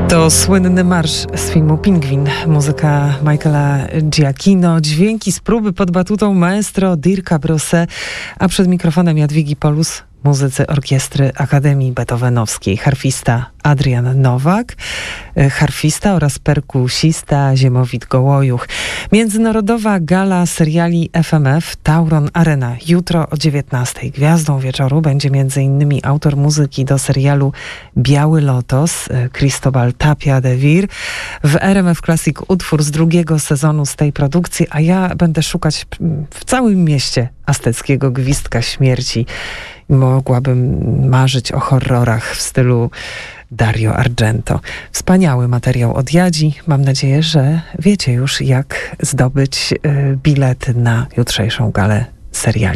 To słynny marsz z filmu Pingwin, muzyka Michaela Giacchino, dźwięki z próby pod batutą maestro Dirka Brosset, a przed mikrofonem Jadwigi Polus, muzycy orkiestry Akademii Beethovenowskiej, harfista Adrian Nowak, harfista oraz perkusista Ziemowit Gołojuch. Międzynarodowa gala seriali FMF Tauron Arena. Jutro o 19:00. Gwiazdą wieczoru będzie m.in. autor muzyki do serialu Biały Lotos, Cristobal Tapia de Vir. W RMF Classic utwór z drugiego sezonu z tej produkcji, a ja będę szukać w całym mieście azteckiego gwizdka śmierci. Mogłabym marzyć o horrorach w stylu Dario Argento. Wspaniały materiał od Jadzi. Mam nadzieję, że wiecie już, jak zdobyć bilety na jutrzejszą galę seriali.